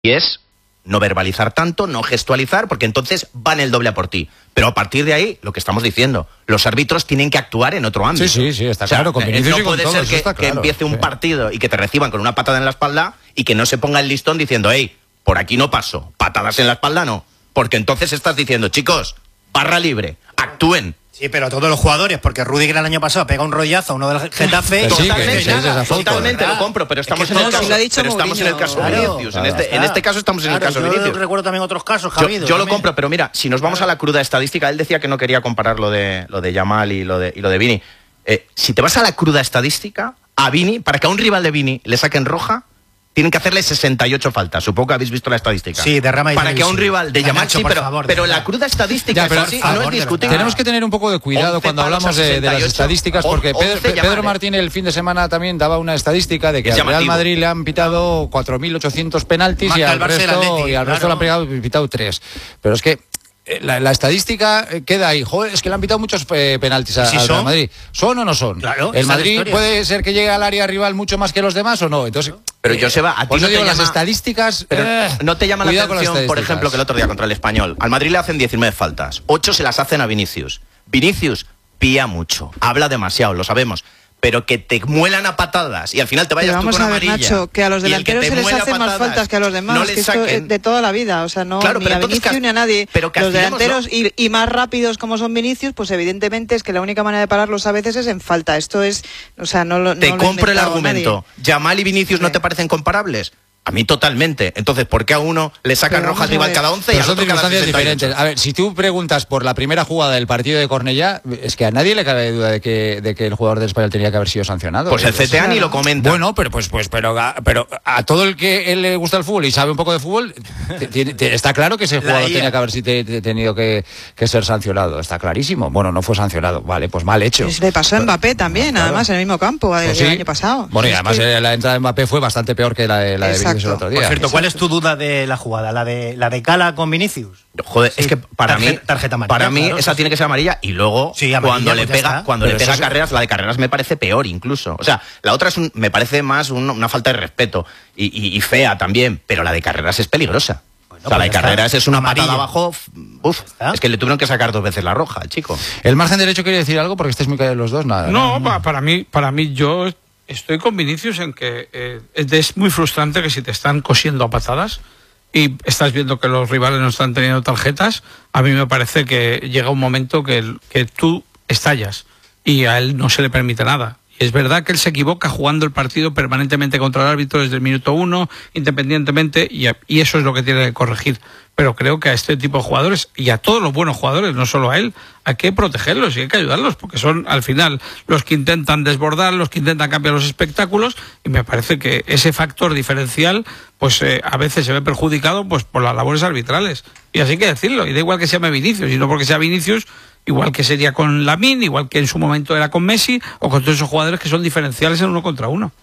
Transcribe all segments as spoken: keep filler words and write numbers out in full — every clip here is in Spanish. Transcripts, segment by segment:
Y es no verbalizar tanto, no gestualizar, porque entonces van el doble a por ti. Pero a partir de ahí, lo que estamos diciendo, los árbitros tienen que actuar en otro ámbito. Sí, sí, sí, está o sea, claro. Con Vinicius no y con puede todo, ser que, está que claro, empiece un sí. partido y que te reciban con una patada en la espalda y que no se ponga el listón diciendo, hey, por aquí no paso, patadas en la espalda no. Porque entonces estás diciendo, chicos, barra libre, actúen. Sí, pero todos los jugadores, porque Rüdiger el año pasado pega un rollazo a uno del Getafe. Sí, Totalmente, que- que nada, foto, totalmente ¿verdad? lo compro, pero estamos Es que en el todo caso, se lo ha dicho pero estamos en el caso de Mourinho. Vinicius. Claro, en, este, en este caso estamos en el Claro, caso de yo Vinicius. recuerdo también otros casos, Yo, Javier. yo lo compro, pero mira, si nos vamos a la cruda estadística, él decía que no quería comparar lo de, lo de Yamal y lo de, y lo de Vini. Eh, si te vas a la cruda estadística, a Vini, para que a un rival de Vini le saquen roja, tienen que hacerle sesenta y ocho faltas. Supongo que habéis visto la estadística. Sí, derrama y Para que a un televisión. rival de Yamal, Nacho, sí, por pero, favor, pero de la verdad. cruda estadística Ya, es pero, así, por no favor, es de discutible. verdad. Tenemos que tener un poco de cuidado once cuando palos hablamos a de, de las sesenta y ocho. estadísticas, porque once Pedro, Pedro Yamales. Martín el fin de semana también daba una estadística de que Es al Real llamativo. Madrid le han pitado cuatro mil ochocientos penaltis Más y que al al Barça y al resto, Atleti, y al resto le han claro. pitado, pitado tres. Pero es que eh, la, la estadística eh, queda ahí. Joder, es que le han pitado muchos eh, penaltis a- ¿Sí al son? Real Madrid. ¿Son o no son? Claro, ¿El esa es la Madrid historia. puede ser que llegue al área rival mucho más que los demás o no? Entonces, Pero Joseba, a ti por eso no te digo, las llama- estadísticas. Pero eh, no te llama la cuidado con las atención, por estadísticas. ejemplo, que el otro día contra el Español. Al Madrid le hacen diecinueve faltas, ocho se las hacen a Vinicius. Vinicius pía mucho, habla demasiado, lo sabemos. Pero que te muelan a patadas y al final te vayas Pero tú vamos con a ver, amarilla. Nacho, que a los y el que delanteros te se les muela hacen más patadas, faltas que a los demás, no que les esto saquen. es de toda la vida, o sea, no Claro, ni pero a entonces Vinicius cas- ni a nadie. pero Los castiguémoslo. delanteros y, y más rápidos como son Vinicius, pues evidentemente es que la única manera de pararlos a veces es en falta. Esto es, o sea, no lo Te no lo ha compro el inventado argumento. nadie. ¿Yamal y Vinicius no Sí. te parecen comparables? A mí totalmente. Entonces, ¿por qué a uno le sacan Pero rojas vamos a rival ver. cada once y Pero al son otro cada circunstancias sesenta y ocho? diferentes. A ver, si tú preguntas por la primera jugada del partido de Cornellá, es que a nadie le cabe duda de que, de que el jugador del Español tenía que haber sido sancionado. Pues el Eso- C T A ni lo comenta. Bueno, pero pues, pues, pero, a- pero a todo el que él le gusta el fútbol y sabe un poco de fútbol, te- tiene- te- está claro que ese La jugador I A. tenía que haber si- te- te- tenido que, que ser sancionado. Está clarísimo. Bueno, no fue sancionado. Vale, pues mal hecho. Pues le pasó a Mbappé también, Claro. además, en el mismo campo el, Pues el sí. año pasado. Bueno, y Es además que- eh, la entrada de Mbappé fue bastante peor que la de, la de Exacto. Vinicius el otro día. Por cierto, ¿cuál es tu duda de la jugada? ¿La de la de Cala con Vinicius? Joder, Sí, es que para tarjeta- mí, tarjeta amarilla, para mí claro, esa sí, tiene que ser amarilla y luego Sí, amarilla, cuando le pues ya pega, está. cuando Pero le pega eso a es- Carreras, la de Carreras me parece peor incluso. O sea, la otra es un- me parece más un- una falta de respeto y, y- y fea también, pero la de Carreras es peligrosa. Bueno, o sea, la pues de ya está. Carreras es una Amarilla. patada abajo, f- uf, está. es que le tuvieron que sacar dos veces la roja al chico. ¿El margen derecho quiere decir algo? Porque estáis muy callados los dos, nada. No, pa- para mí, para mí yo estoy con Vinicius en que eh, es muy frustrante que si te están cosiendo a patadas y estás viendo que los rivales no están teniendo tarjetas, a mí me parece que llega un momento que, el- que tú estallas y a él no se le permite nada. Y es verdad que él se equivoca jugando el partido permanentemente contra el árbitro desde el minuto uno, independientemente, y, a- y eso es lo que tiene que corregir. Pero creo que a este tipo de jugadores y a todos los buenos jugadores, no solo a él, hay que protegerlos y hay que ayudarlos, porque son al final los que intentan desbordar, los que intentan cambiar los espectáculos, y me parece que ese factor diferencial, pues eh, a veces se ve perjudicado pues por las labores arbitrales. Y así hay que decirlo, y da igual que se llame Vinicius, y no porque sea Vinicius, igual que sería con Lamine, igual que en su momento era con Messi, o con todos esos jugadores que son diferenciales en uno contra uno.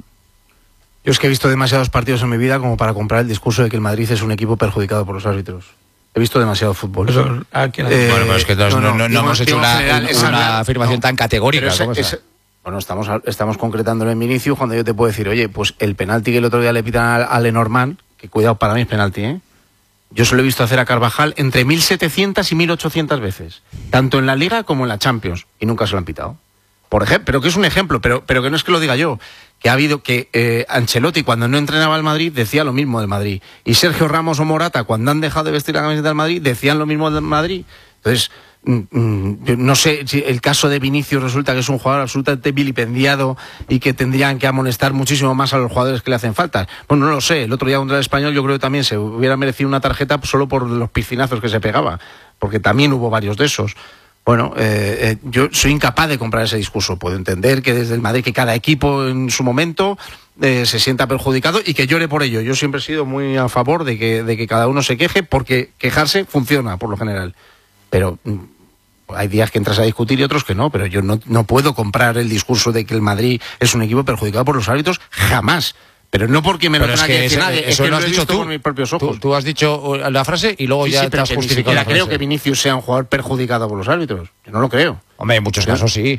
Yo es que he visto demasiados partidos en mi vida como para comprar el discurso de que el Madrid es un equipo perjudicado por los árbitros. He visto demasiado fútbol. Eso, ¿a quién ha Eh, dicho? Bueno, pero es que no, no, no, no, no, digo- hemos hecho digo en una, general, un- es una hablar- afirmación no, tan categórica. pero ese- como esa. ese- bueno, estamos, estamos concretándolo en Vinicius cuando yo te puedo decir, oye, pues el penalti que el otro día le pitan a, a Lenormand, que cuidado, para mí es penalti, ¿eh? Yo se lo he visto hacer a Carvajal entre mil setecientas y mil ochocientas veces, tanto en la Liga como en la Champions, y nunca se lo han pitado. Por ejemplo, pero que es un ejemplo, pero, pero que no es que lo diga yo, que ha habido que eh, Ancelotti cuando no entrenaba al Madrid decía lo mismo del Madrid, y Sergio Ramos o Morata cuando han dejado de vestir la camiseta del Madrid decían lo mismo del Madrid. Entonces, mm, mm, yo no sé si el caso de Vinicius resulta que es un jugador absolutamente vilipendiado y que tendrían que amonestar muchísimo más a los jugadores que le hacen falta. Bueno, no lo sé, el otro día contra el Español yo creo que también se hubiera merecido una tarjeta solo por los piscinazos que se pegaba, porque también hubo varios de esos. Bueno, eh, eh, yo soy incapaz de comprar ese discurso. Puedo entender que desde el Madrid, que cada equipo en su momento eh, se sienta perjudicado y que llore por ello. Yo siempre he sido muy a favor de que, de que cada uno se queje, porque quejarse funciona por lo general. Pero mm, hay días que entras a discutir y otros que no. Pero yo no, no puedo comprar el discurso de que el Madrid es un equipo perjudicado por los árbitros, jamás. Pero no porque me lo Pero tenga es que que decir eso, nadie, es eso que lo lo has he dicho visto tú. con mis propios ojos. Tú, tú has dicho la frase y luego Sí, ya sí, te pero has que ni justificado siquiera la creo frase. que Vinicius sea un jugador perjudicado por los árbitros. Yo no lo creo. Hombre, en muchos casos sí.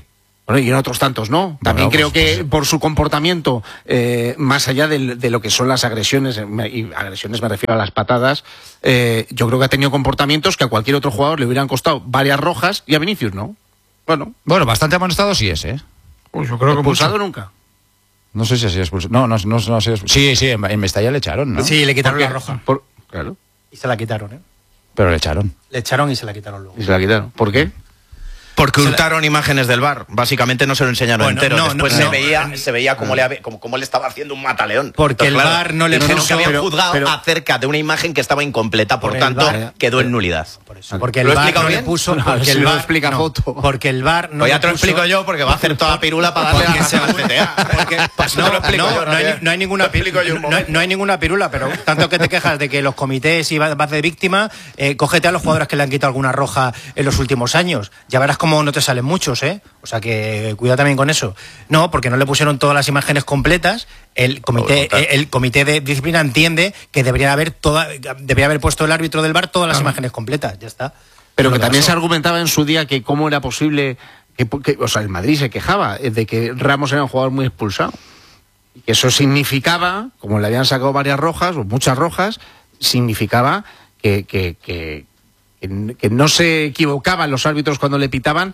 Bueno, y en otros tantos no. También Bueno, creo pues, que pues, por su comportamiento, eh, más allá de, de lo que son las agresiones, y agresiones me refiero a las patadas, eh, yo creo que ha tenido comportamientos que a cualquier otro jugador le hubieran costado varias rojas y a Vinicius no. Bueno, Bueno, bastante amonestado sí es, ¿eh? Pues yo creo que expulsado mucho. nunca. No sé si ha sido expulsado. No, no, no, no ha sido expulsado. Sí, sí, en, en Mestalla le echaron, ¿no? Sí, le quitaron ¿Por la qué? roja. Por- claro. Y se la quitaron, ¿eh? Pero le echaron. Le echaron y se la quitaron luego. Y se la quitaron. ¿Por qué? Porque Se la- hurtaron imágenes del bar. Básicamente no se lo enseñaron Bueno, entero. no, Después no, se no. veía, se veía cómo, le, habe- como, como le estaba haciendo un mataleón. Porque el Entonces, V A R no le dijeron puso- que habían pero- juzgado pero- acerca de una imagen que estaba incompleta, por, Por el tanto, V A R. quedó en nulidad. Por eso. Porque el ¿Lo he V A R explicado no le bien? puso. No, Porque si el lo V A R explica no, foto. Porque el V A R no Pues ya le te lo puso- explico yo, porque va a hacer toda la pirula para darle Porque a según- la C T A. porque- Pues no, te lo explico no, yo, no hay, Javier. no hay ninguna Te explico yo un no, hay, no hay ninguna pirula, pero tanto que te quejas de que los comités y vas de víctima, eh, cógete a los jugadores que le han quitado alguna roja en los últimos años. Ya verás cómo no te salen muchos, ¿eh? O sea que cuida también con eso. No, porque no le pusieron todas las imágenes completas. El comité, Todo lo el, el comité de disciplina entiende que debería haber toda, debería haber puesto el árbitro del V A R todas las imágenes completas. Ya está. Pero Lo que también pasó. se argumentaba en su día que cómo era posible que, que- o sea, el Madrid se quejaba de que Ramos era un jugador muy expulsado. Y que eso significaba, como le habían sacado varias rojas, o muchas rojas, significaba que, que, que, que- que no se equivocaban los árbitros cuando le pitaban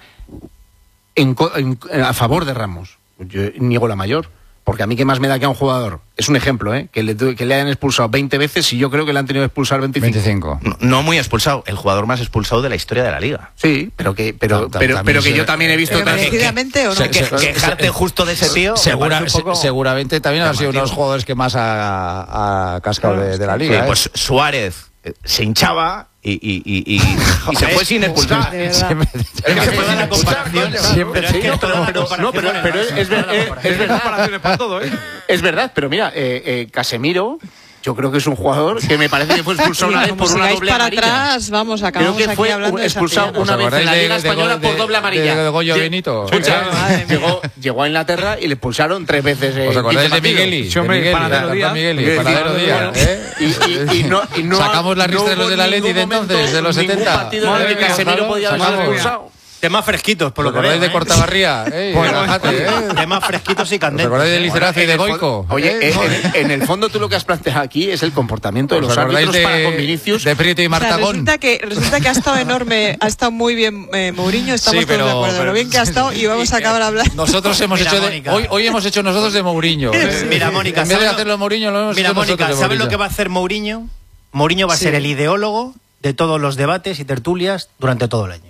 en co- en- a favor de Ramos. Yo niego la mayor. Porque a mí qué más me da que a un jugador, es un ejemplo, ¿eh? que, le, que le hayan expulsado veinte veces y yo creo que le han tenido que expulsar veinticinco. veinticinco. No, no muy expulsado, el jugador más expulsado de la historia de la liga. Sí, pero que, pero, Ta- ta- pero, también pero que se- yo también he visto ¿Pero también que- merecidamente o no? se- Que, se- quejarte justo de ese tío. me Segura- parece un poco- se- seguramente también han sido uno de los jugadores que más ha, ha cascado de, de la Sí, liga. ¿eh? pues Suárez eh, se hinchaba y, y, y, y, y se fue sin expulsar. De verdad. Siempre- Es que se puede dar la comparación. Siempre- Pero es que no, todas las pero- no, pero- comparaciones- pero es- es ver- eh, es verdad. Comparaciones para todo, ¿eh? Es verdad, pero mira, eh, eh, Casemiro, yo creo que es un jugador que me parece que fue expulsado una vez Como por una sigáis doble para amarilla. atrás, vamos, acabamos Creo que aquí fue hablando de expulsado Santillana. una ¿Os vez en la acordáis Liga de- de Española Go- por doble de- amarilla. de Goyo Lle- Benito? Escucha, Madre mía. llegó, llegó a Inglaterra y le expulsaron tres veces. eh, ¿Os en acordáis quince de partidos. Migueli? Sí, hombre, De Migueli, Panadero de Díaz. Migueli, Migueli, Panadero sí, Díaz, bueno. ¿eh? Y, y- y no, y no Sacamos las no listas de los hubo del Atleti de ningún entonces, momento, de los ningún setenta. partido en el Madre que mía, Casemiro claro, podía haber sacamos. sido expulsado. Temas fresquitos, por ¿Os lo que acordáis veo, de ¿eh? Cortabarría? ¿Eh? Bueno, Relájate, ¿eh? Temas fresquitos y ¿Os candentes. acordáis de Lizarazo y de En el fo- Goico? Oye, ¿Eh? en, en el fondo tú lo que has planteado aquí es el comportamiento de ¿Os los acordáis árbitros para con de, Vinicius. de Prieto y O sea, Martagón? resulta que resulta que ha estado enorme, ha estado muy bien eh, Mourinho, estamos Sí, pero- todos de acuerdo, pero- lo bien que ha estado y vamos a acabar hablando. Nosotros hemos Mira, hecho de, Mónica. hoy, hoy hemos hecho nosotros de Mourinho. ¿eh? Mira, Mónica, en vez de ¿sabes lo- hacerlo Mourinho, lo hemos Mira, hecho nosotros Mónica, de ¿sabes Mourinho. lo que va a hacer Mourinho? Mourinho va a Sí. ser el ideólogo de todos los debates y tertulias durante todo el año.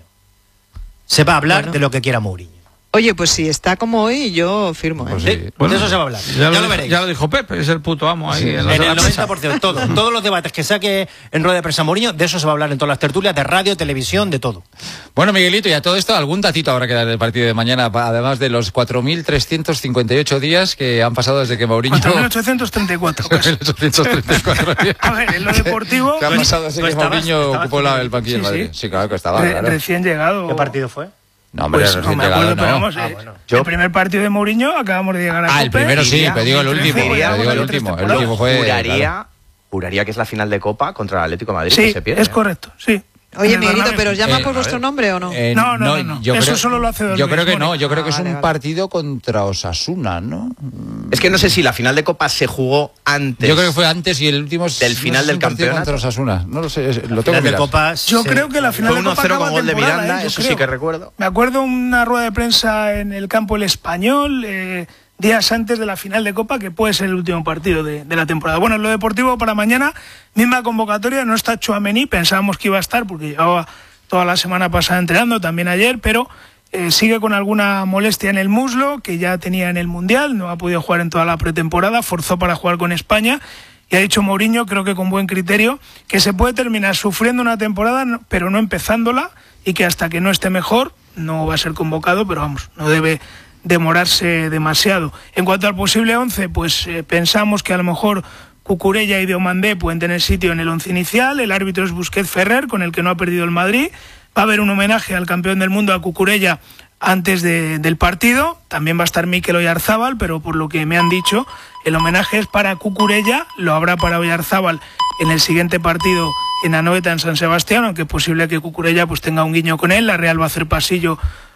Se va a hablar Bueno. de lo que quiera Mourinho. Oye, pues si está como hoy, yo firmo. ¿eh? Pues Sí, sí. de Bueno, eso se va a hablar. Ya, Ya, lo, lo dijo, veréis. ya lo dijo Pepe, es el puto amo ahí. Sí, en en la En sala el de prensa. noventa por ciento, todo, todos los debates que saque en rueda de prensa Mourinho, de eso se va a hablar en todas las tertulias, de radio, televisión, de todo. Bueno, Miguelito, y a todo esto, algún datito habrá que dar del partido de mañana, pa- además de los cuatro mil trescientos cincuenta y ocho días que han pasado desde que Mourinho... cuatro mil ochocientos treinta y cuatro. casi. cuatro mil ochocientos treinta y cuatro días. A ver, en lo deportivo, ¿Qué ha Tú- pasado desde tú que estabas- Mourinho estabas ocupó la- el banquillo del Sí, Madrid? sí. Sí, claro que estaba, re- claro. recién llegado. ¿Qué partido fue? No, hombre, Pues no recién me llegado, acuerdo, pero no. vamos, Ah, eh, bueno. Yo- el primer partido de Mourinho, acabamos de llegar a Ah, el Cope. primero sí, diría- pero digo el último. diría- pero digo el tres último. El temporadas. último fue... juraría, claro. juraría que es la final de Copa contra el Atlético de Madrid Sí, que se pierde. es ¿eh? correcto, sí. Oye, En el Miguelito, Bernabéu. ¿pero os llama Eh, por vuestro nombre o no? Eh, No, no, no, no. yo Eso creo- solo lo hace Don Yo Luis, creo que no, Mónica. yo creo que Ah, es vale, un vale. partido contra Osasuna, ¿no? Es que no sé si la final de Copa se jugó antes. Yo creo que fue antes y el último es- Del no sé final si del un partido campeonato. contra Osasuna. No lo sé, es- lo tengo que Final de mirar. Copa. Yo se- creo que la final Fue de Copa uno cero acaba con gol de temporada, Miranda, ¿eh? Yo eso sí creo. que recuerdo. Me acuerdo una rueda de prensa en el campo El Español, eh, días antes de la final de Copa, que puede ser el último partido de, de la temporada. Bueno, en lo deportivo para mañana, misma convocatoria, no está Tchouaméni, pensábamos que iba a estar porque llevaba toda la semana pasada entrenando, también ayer, pero eh, sigue con alguna molestia en el muslo, que ya tenía en el Mundial, no ha podido jugar en toda la pretemporada, forzó para jugar con España, y ha dicho Mourinho, creo que con buen criterio, que se puede terminar sufriendo una temporada, no- pero no empezándola, y que hasta que no esté mejor, no va a ser convocado, pero vamos, no debe demorarse demasiado. En cuanto al posible once, pues eh, pensamos que a lo mejor Cucurella y Diomandé pueden tener sitio en el once inicial, el árbitro es Busquets Ferrer, con el que no ha perdido el Madrid, va a haber un homenaje al campeón del mundo, a Cucurella, antes de- del partido, también va a estar Mikel Oyarzábal, pero por lo que me han dicho, el homenaje es para Cucurella, lo habrá para Oyarzábal en el siguiente partido en Anoeta, en San Sebastián, aunque es posible que Cucurella pues tenga un guiño con él, la Real va a hacer pasillo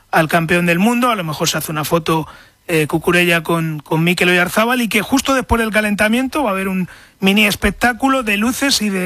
al campeón del mundo, a lo mejor se hace una foto eh, Cucurella con, con Mikel Oyarzábal, y que justo después del calentamiento va a haber un mini espectáculo de luces y de